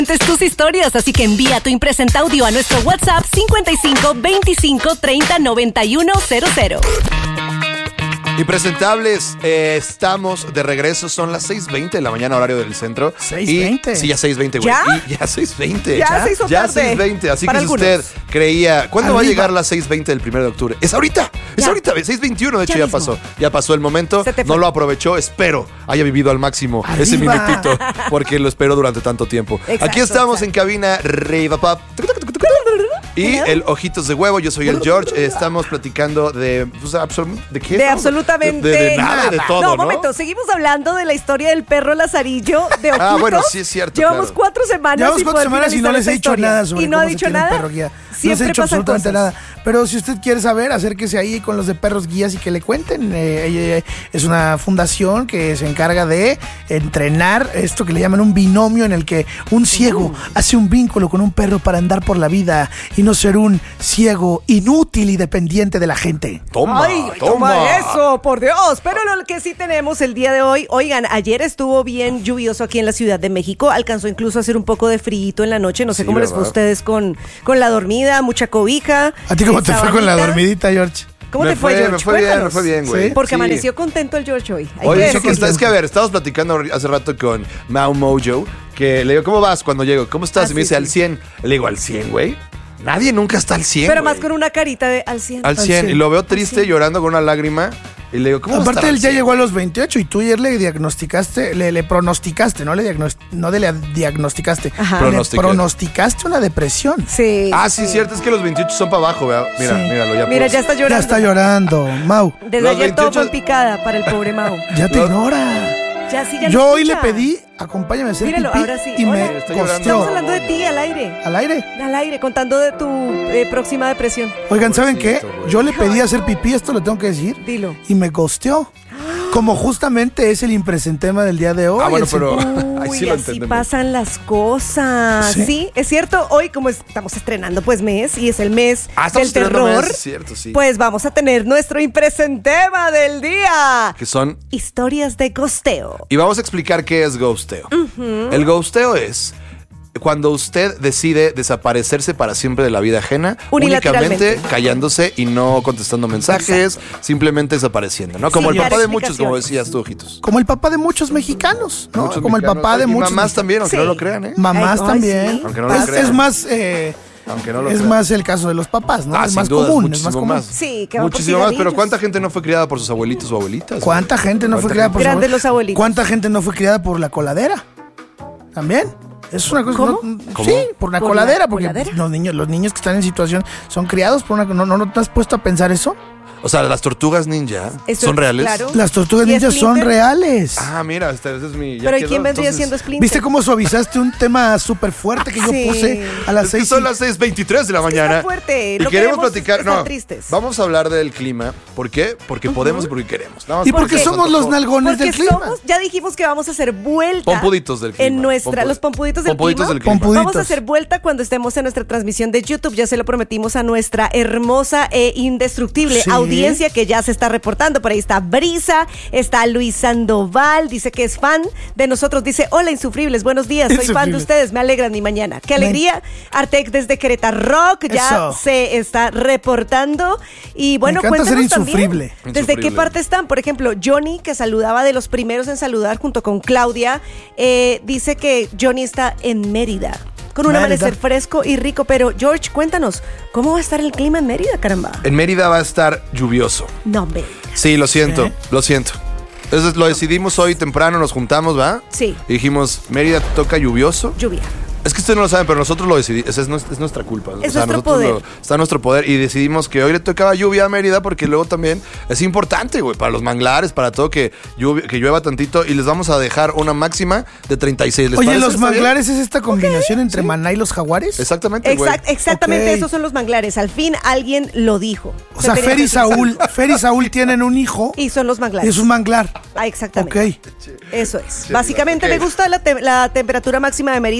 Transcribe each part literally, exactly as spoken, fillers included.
tus historias, así que envía tu impresenta audio a nuestro WhatsApp cincuenta y cinco veinticinco treinta noventa y uno cero cero. Impresentables, eh, estamos de regreso, son las seis veinte de la mañana, horario del centro. ¿seis veinte? Sí, ya seis veinte, güey. ¿Ya? Y ya seis veinte. Ya, ya se hizo Ya tarde. seis veinte, así Para que si algunos. usted creía, ¿cuándo va a Arriba. llegar las seis veinte del primero de octubre? Es ahorita, es Ya. ahorita, seis veintiuno, de hecho Ya ya, mismo. pasó. Ya pasó el momento, Se te no fue. lo aprovechó, espero haya vivido al máximo ese Arriba. minutito, porque lo espero durante tanto tiempo. Exacto, Aquí estamos exacto. en cabina Riva Pop. Y el Ojitos de Huevo, yo soy el George, eh, estamos platicando de... Pues, absol- ¿De qué? De estamos? absolutamente De, de nada, de todo, No, ¿no? un momento, seguimos hablando de la historia del perro Lazarillo de Ojitos. Ah, bueno, sí es cierto, Llevamos claro. cuatro semanas Llevamos sin cuatro poder semanas y no finalizar les he esta dicho historia. nada sobre ¿Y no cómo ha se dicho tiene un nada? perro guía. No Siempre les he dicho pasan absolutamente cosas. nada. Pero si usted quiere saber, acérquese ahí con los de perros guías y que le cuenten. Eh, eh, es una fundación que se encarga de entrenar esto que le llaman un binomio, en el que un ciego hace un vínculo con un perro para andar por la vida y no ser un ciego inútil y dependiente de la gente. Toma, Ay, toma. toma eso, por Dios. Pero lo que sí tenemos el día de hoy, oigan, ayer estuvo bien lluvioso aquí en la Ciudad de México, alcanzó incluso a hacer un poco de frío en la noche, no sé Sí, cómo les fue a ¿verdad? ustedes con, con la dormida, mucha cobija. ¿A ti cómo te fue con la sabanita. dormidita, George? ¿Cómo Me te fue, fue- George? me fue bien, Cuéntanos. me fue bien, güey. Sí. Porque Sí. amaneció contento el George hoy. Hay Oye, que es que, decirlo. está- es que a ver, estábamos platicando hace rato con Mau Mojo, que le digo, ¿cómo vas cuando llego? ¿Cómo estás? Ah, y me sí, dice, sí. al cien. Le digo, ¿al cien, güey? Nadie nunca está al cien, Pero güey. más con una carita de al cien. Al cien. Y lo veo triste, llorando con una lágrima. Y le digo, ¿cómo vas a Aparte, estar él al ya cien? llegó a los veintiocho y tú ayer le diagnosticaste, le, le pronosticaste, no le, diagnos- no de le diagnosticaste, Ajá. le Pronostiqué. pronosticaste una depresión. Sí. Ah, sí, cierto, es que los veintiocho son para abajo, ¿verdad? Mira, Sí. míralo, ya Mira, pues. ya está llorando. Ya está llorando, Mau. Desde Los ayer todo veintiocho fue en picada para el pobre Mau. Ya te Los- ignora. Ya sí, ya Yo lo hoy le escucha. pedí, acompáñame a hacer Míralo, pipí ahora sí. y Hola. me Está llorando. Estamos costeó. hablando de ti al aire. ¿Al aire? Al aire, contando de tu eh, próxima depresión. Oigan, ¿saben qué? Pobrecito, güey. Yo le pedí hacer pipí, esto lo tengo que decir, Dilo. y me costeó. Como justamente es el impresentema del día de hoy. Ah, bueno, el pero Uy, ahí sí lo así entendemos. pasan las cosas. Sí. Sí. Es cierto, hoy como estamos estrenando pues mes y es el mes Ah, estamos del estrenando terror, mes, es cierto, sí. pues vamos a tener nuestro impresentema del día. Que son... Historias de gosteo. Y vamos a explicar qué es ghosteo. El ghosteo es cuando usted decide desaparecerse para siempre de la vida ajena, Unilateralmente. únicamente callándose y no contestando mensajes, simplemente desapareciendo, ¿no? Como Sin el dar papá de muchos, como explicaciones. decías tú, Ojitos. Como el papá de muchos mexicanos, ¿no? Muchos Como el mexicanos. papá de Y muchos mamás mexicanos. también, aunque Sí. no lo crean, ¿eh? Mamás Ay, también. sí. Aunque no lo es, crean. es más, eh, Aunque no lo es crean. más el caso de los papás, ¿no? Ah, es sin más duda, común, es más muchísimo común. más. Sí, que va por Muchísimo más, pero cigarrillos. ¿cuánta gente no fue criada por sus abuelitos o abuelitas? ¿Cuánta gente no fue ¿Cuánta criada gente? por Grandes su- los abuelitos. ¿Cuánta gente no fue criada por la coladera? ¿También? Es una cosa. ¿Cómo? no- ¿Cómo? Sí, por una ¿Por coladera, la porque coladera? los niños, los niños que están en situación son criados por una. ¿No, no, no te has puesto a pensar eso? O sea, las tortugas ninja Eso- son reales. claro. Las tortugas ¿Y ninjas son Splinter? reales. Ah, mira, este, ese es mi. ya Pero ¿y quedó, quién vendría entonces- siendo Splinter? ¿Viste cómo suavizaste un tema súper fuerte que yo Sí. puse a las Es que seis? son y- las seis veintitrés de la que mañana. está fuerte. Y No queremos queremos platicar. estar No, tristes. vamos a hablar del clima. ¿Por qué? Porque podemos y porque queremos. Nada más Y porque porque qué? somos los nalgones Porque del clima. somos, ya dijimos que vamos a hacer vuelta. Pompuditos del clima. En nuestra, Pompu- los pompuditos del pompuditos clima. del clima. Pompuditos. Vamos a hacer vuelta cuando estemos en nuestra transmisión de YouTube. Ya se lo prometimos a nuestra hermosa e indestructible Sí. audiencia que ya se está reportando. Por ahí está Brisa, está Luis Sandoval, dice que es fan de nosotros. Dice, hola insufribles, buenos días, soy fan de Insufribles. ustedes, me alegran mi mañana. Qué alegría. Artec desde Querétaro Rock ya Eso. se está reportando. Y bueno, Me encanta ser cuéntanos también, insufrible. ¿desde Insufrible. qué parte están? Por ejemplo, Johnny, que saludaba, de los primeros en saludar junto con Claudia, eh, dice que Johnny está en Mérida, con un Mérida. amanecer fresco y rico. Pero, George, cuéntanos, ¿cómo va a estar el clima en Mérida, caramba? En Mérida va a estar lluvioso. No, hombre. Sí, lo siento, ¿Sí? lo siento. Entonces lo decidimos hoy temprano, nos juntamos, ¿va? Sí. Y dijimos, Mérida toca lluvioso. Lluvia. Es que ustedes no lo saben, pero nosotros lo decidimos. Es, es, es nuestra culpa. Es nuestro nosotros poder. lo- está nuestro poder. Y decidimos que hoy le tocaba lluvia a Mérida porque luego también es importante, güey, para los manglares, para todo, que, lluvi- que llueva tantito. Y les vamos a dejar una máxima de treinta y seis. ¿Les Oye, parece? los ¿Está bien? manglares es esta combinación entre Maná y los jaguares. Exactamente, güey. Exact- exactamente, Ok. esos son los manglares. Al fin alguien lo dijo. O sea, Se tenía Fer y que hacer. Saúl, Fer y Saúl tienen un hijo Y son los y manglares. es un manglar. Ah, exactamente. Ok. Eso es. Básicamente ok. me gusta la, te- la temperatura máxima de Mérida. Ajá.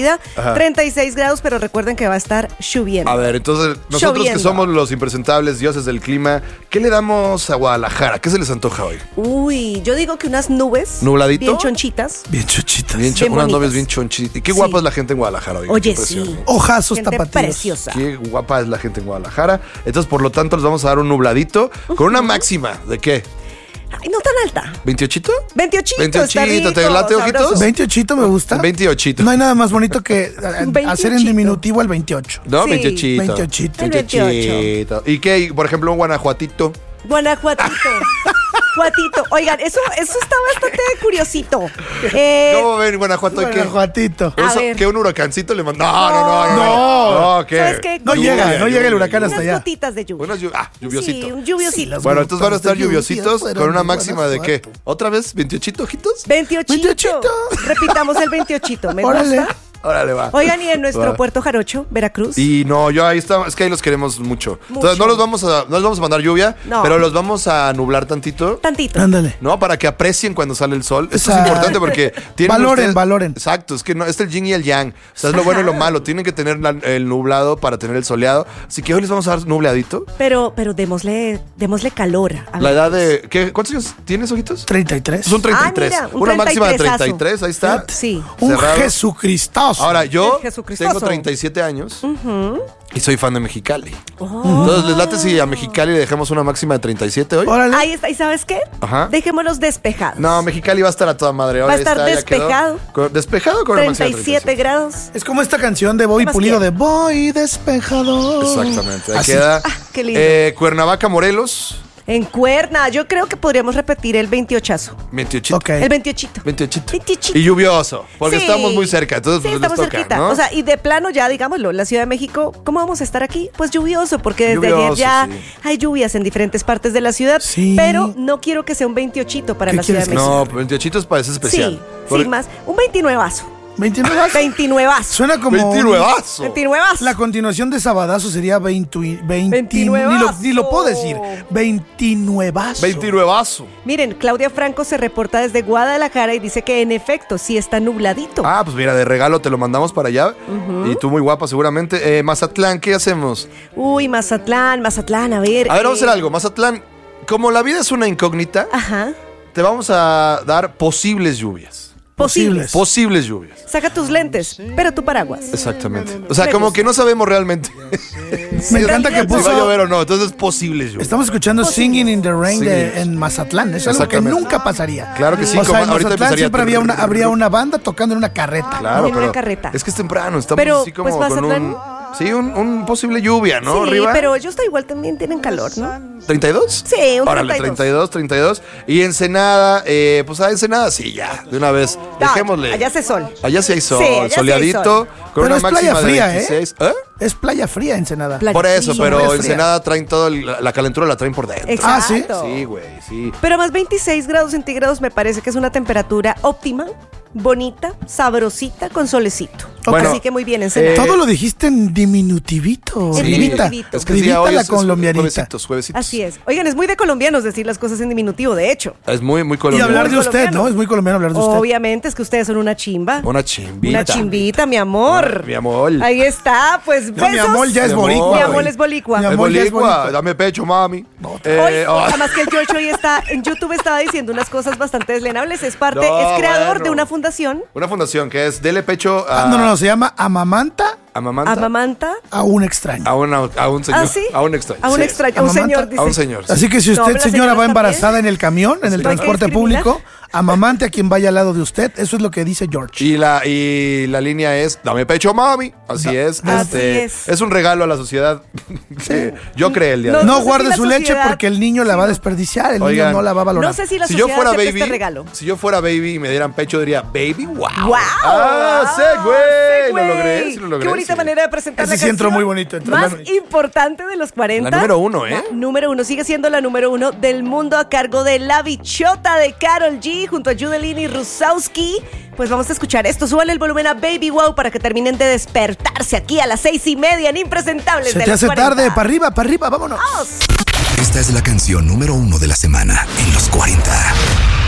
Ajá. treinta y seis grados, pero recuerden que va a estar lloviendo. A ver, entonces, nosotros Lloviendo. que somos los impresentables dioses del clima, ¿qué le damos a Guadalajara? ¿Qué se les antoja hoy? Uy, yo digo que unas nubes. ¿Nubladito? Bien chonchitas. Bien chuchitas. Bien, cho- Bien unas bonitas. nubes bien chonchitas. Y qué Sí. guapa es la gente en Guadalajara hoy. Oye, qué sí. impresión. Ojazos Gente tapatíos. preciosa. Qué guapa es la gente en Guadalajara. Entonces, por lo tanto, les vamos a dar un nubladito con una máxima. ¿De qué? Ay, no tan alta. ¿veintiochito? veintiochito. veintiochito, está rico, ¿te late, ojitos? sabroso. veintiocho me gusta. veintiocho. No hay nada más bonito que eh, veintiocho. hacer en diminutivo el veintiocho. No, Sí. veintiochito. veintiochito. El veintiochito. ¿Y qué? Por ejemplo, un guanajuatito. Guanajuatito. Guatito. Oigan, eso, eso está bastante curiosito. Eh, ¿Cómo ven, Guanajuato? ¿Qué? Guanajuatito. A Eso, ver. ¿Qué un huracancito le mandó? No, no, no. No, No. no, ¿qué? ¿Sabes qué? No Lluvia, llega, no llega el huracán unas hasta allá. gotitas de lluvia. Unas llu- ah, lluviosito. Sí, un lluviosito. las Bueno, entonces van a estar gotas de lluvia lluviositos fueron con una de máxima de qué? Guanajuato. ¿Otra vez? ¿veintiochito ojitos? veintiochito. veintiochito. Repitamos el veintiochito. Me Órale. gusta. Órale, va. Oigan, y en nuestro Va. Puerto Jarocho, Veracruz. Y no, yo ahí está, es que ahí los queremos mucho. Entonces Mucho. no los vamos a, no les vamos a mandar lluvia, No. pero los vamos a nublar tantito. Tantito. Ándale. ¿No? Para que aprecien cuando sale el sol. Esto es Exacto. importante porque tienen Valoren, ustedes- valoren. Exacto, es que no, es el yin y el yang. O sea, es lo bueno y lo malo. Tienen que tener la- el nublado para tener el soleado. Así que hoy les vamos a dar nubladito. Pero, pero démosle, démosle calor. A La ver. edad de. ¿qué, ¿Cuántos años tienes, ojitos? treinta y tres. Son treinta y tres. Ah, mira, un Una máxima de treinta treinta y y tres, ahí está. Sí. Un Cerrado. Jesucristoso. Ahora, yo El Jesucristoso. tengo treinta y siete años y soy fan de Mexicali. Entonces, ¿les late si a Mexicali le dejamos una máxima de treinta y siete hoy? Órale. Ahí está. ¿Y sabes qué? Ajá. Dejémoslos despejados. No, Mexicali va a estar a toda madre. Va a Ahí estar está, ya quedó. despejado. Con- ¿Despejado con una máxima de treinta y siete grados. Es como esta canción de Bobby ¿Qué más Pulido de quiere? Voy despejado. Exactamente. Ahí Así. queda. Ah, qué lindo. Eh, Cuernavaca, Morelos. En Cuerna. Yo creo que podríamos repetir el veintiochazo. veintiocho. Ok. El veintiochito. veintiocho. veintiochito. Y lluvioso. Porque Sí. estamos muy cerca. Entonces, Sí, pues les estamos toca, cerquita. ¿no? O sea, y de plano ya, digámoslo, la Ciudad de México, ¿cómo vamos a estar aquí? Pues lluvioso, porque desde Lluvioso, ayer ya sí. hay lluvias en diferentes partes de la ciudad. Sí. Pero no quiero que sea un veintiochito para ¿Qué la Ciudad de quieres que México. No, veintiocho es para ese especial. Sí, Por- sí, más. Un veintinuevazo. veintinueve. veintinuevazo. Suena como. un- veintinuevazo. veintinuevazo. La continuación de Sabadazo sería veinte, veinte Veintinuevazo. ni, lo, ni lo puedo decir. veintinuevazo. veintinuevazo. Miren, Claudia Franco se reporta desde Guadalajara y dice que en efecto sí está nubladito. Ah, pues mira, de regalo te lo mandamos para allá. Y tú muy guapa seguramente. Eh, Mazatlán, ¿qué hacemos? Uy, Mazatlán, Mazatlán, a ver. A ver, vamos a eh, hacer algo. Mazatlán, como la vida es una incógnita, Ajá. te vamos a dar posibles lluvias. Posibles. Posibles lluvias. Saca tus lentes, pero tu paraguas. Exactamente. O sea, Me como gusta. que no sabemos realmente Me encanta que si va a puso. llover o no. Entonces, posibles lluvias. Estamos escuchando Singing in the Rain de- Sí. en Mazatlán. Es algo que Exactamente. nunca pasaría. Claro que sí, O como sea, en ahorita Mazatlán empezaría- siempre había una, habría una banda tocando en una carreta. Claro, En una pero carreta. es que es temprano. Estamos Pero, así como pues, con Mazatlán- un... Sí, un, un posible lluvia, ¿no? Sí, Arriba. pero ellos da igual también tienen calor, ¿no? ¿treinta y dos? Sí, un Órale, treinta y dos, treinta y dos. Y Ensenada, eh, pues a Ensenada sí, ya, de una vez. Dejémosle. Allá hace sol. Allá sí hay sol, Sí, allá sí hay soleadito, sol. con Pero una es máxima playa de fría, veintiséis. ¿Eh? Es playa fría Ensenada. Playa Por eso, fría. pero es fría. Ensenada traen todo, el- la calentura la traen por dentro. Exacto. Ah, Sí, güey, sí. Pero más veintiséis grados centígrados me parece que es una temperatura óptima, bonita, sabrosita, con solecito. Bueno, Así que muy bien, Ensenada. eh, Todo lo dijiste en diminutivito. En Rivita. diminutivito. Es que sí, Rivita hoy la es- es colombianita. Juevesitos, juevesitos. Así es. Oigan, es muy de colombianos decir las cosas en diminutivo, de hecho. Es muy, muy Y colombiano. hablar de Muy usted, colombiano. ¿no? Es muy colombiano hablar de usted. Obviamente es que ustedes son una chimba. Una chimbita. Una chimbita, mi amor. Ah, mi amor. Ahí está, pues No, mi besos. amor ya es Mi amor. boricua. Mi amor güey. es bolicua. Mi Es amor ya es bolicua, boricua. dame pecho, mami. Hoy, Eh, oh. además que el George hoy está en YouTube, estaba diciendo unas cosas bastante deslenables. Es parte, No, es creador bueno. de una fundación, Una fundación que es Dele Pecho a... Ah, no, no, no, se llama Amamanta Amamanta. Amamanta. a un extraño. A, una- a un señor. ¿Ah, sí? A un extraño. A un Sí. extraño, a un Amamanta. señor, dice. A un señor. sí. Así que si No, usted, pero la señora, señora va también. embarazada en el camión, en el ¿No hay que transporte discriminar? público, amamante a quien vaya al lado de usted. Eso es lo que dice George. Y la, y la línea es, dame pecho, mami. Así es. Así este, es. es un regalo a la sociedad. que yo creé el día de hoy. No sé si guarde la su leche sociedad- porque el niño la va a desperdiciar, el Oigan, niño no la va a valorar. No sé si la Si yo sociedad fuera acepta baby, este regalo. si yo fuera baby y me dieran pecho, diría, baby, wow. ¡Wow! Ah, sí, güey. Sí, Lo logré, sí lo logré. Qué bonita sí. manera de presentar Ese la sí entró canción muy bonito, entró más la- importante de los cuarenta. La número uno, ¿eh? La número uno. Sigue siendo la número uno del mundo a cargo de La Bichota de Karol G junto a Judelin y Rusowski. Pues vamos a escuchar esto. Súbale el volumen a Baby Wow para que terminen de despertarse aquí a las seis y media en Impresentables Se de te los hace cuarenta. tarde, para arriba, para arriba, vámonos. Esta es la canción número uno de la semana en los cuarenta.